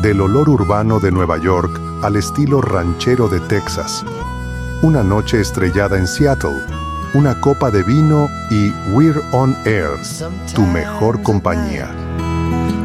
Del olor urbano de Nueva York al estilo ranchero de Texas. Una noche estrellada en Seattle, una copa de vino y We're on Air, tu mejor compañía.